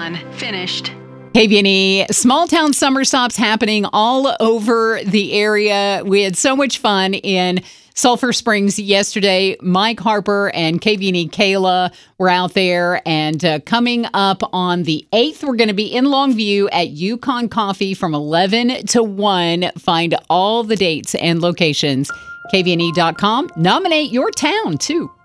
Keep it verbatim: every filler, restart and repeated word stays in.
Done. Finished. K V N E, small town summer stops happening all over the area. We had so much fun in Sulphur Springs yesterday. Mike Harper and K V N E Kayla were out there. And uh, coming up on the eighth, we're going to be in Longview at Yukon Coffee from eleven to one. Find all the dates and locations. K V N E dot com. Nominate your town, too.